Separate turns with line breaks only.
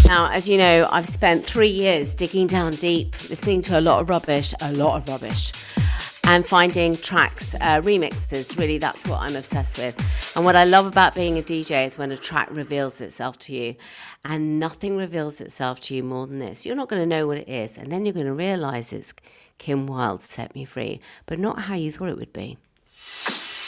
Now, as you know, I've spent 3 years digging down deep, listening to a lot of rubbish, and finding tracks, remixes. Really, that's what I'm obsessed with. And what I love about being a DJ is when a track reveals itself to you. And nothing reveals itself to you more than this. You're not going to know what it is, and then you're going to realise it's Kim Wilde, Set Me Free, but not how you thought it would be.